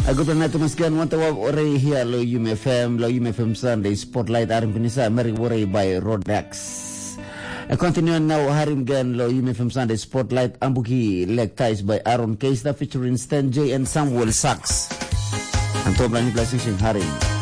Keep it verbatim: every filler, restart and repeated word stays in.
Good night, Muskan. Want to worry here, Low U M F M, Low U M F M Sunday Spotlight, Arim Pinisa, Mary Worry by Rodex. I continue now, Harim Gan, Low U M F M Sunday Spotlight, Ambuki, Leg Ties by Aaron Keista featuring Stan J and Samuel Sachs. And Toblani Blessings in Harim.